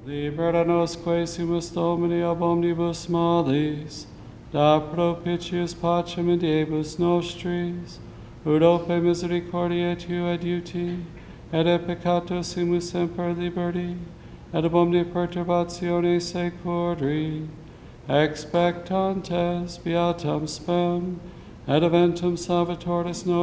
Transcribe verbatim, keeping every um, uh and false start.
Libera nos quaesimus Domini ab omnibus malis, da propitius pacem in diebus nostris, ut ope misericordiae Tui adiuti, et e peccatossimus semper liberti, et ab omnia perturbatione securi, expectantes beatam spem, et eventum salvatoris nostrum,